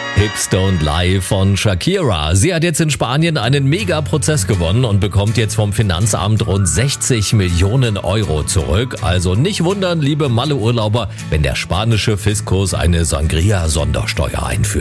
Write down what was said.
Hips Don't Lie von Shakira. Sie hat jetzt in Spanien einen Mega-Prozess gewonnen und bekommt jetzt vom Finanzamt rund 60 Millionen Euro zurück. Also nicht wundern, liebe Malle-Urlauber, wenn der spanische Fiskus eine Sangria-Sondersteuer einführt.